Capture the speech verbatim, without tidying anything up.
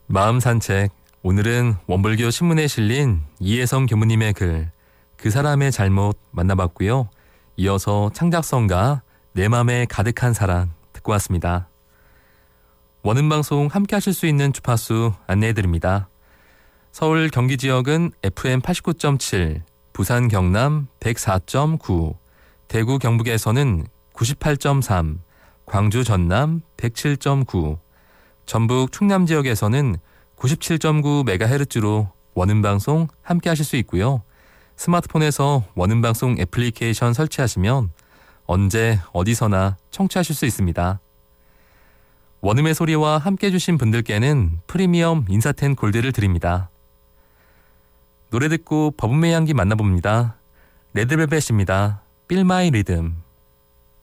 마음 산책. 오늘은 원불교 신문에 실린 이혜성 교무님의 글 그 사람의 잘못 만나봤고요. 이어서 창작성가 내 맘에 가득한 사랑 듣고 왔습니다. 원음방송 함께 하실 수 있는 주파수 안내해드립니다. 서울 경기 지역은 에프엠 팔십구 점 칠, 부산 경남 백사 점 구, 대구 경북에서는 구십팔 점 삼, 광주 전남 백칠 점 구, 전북 충남 지역에서는 구십칠 점 구 메가헤르츠로 원음방송 함께 하실 수 있고요. 스마트폰에서 원음방송 애플리케이션 설치하시면 언제 어디서나 청취하실 수 있습니다. 원음의 소리와 함께 해주신 분들께는 프리미엄 인사텐 골드를 드립니다. 노래 듣고 버분메 향기 만나봅니다. 레드벨벳입니다. Feel My Rhythm.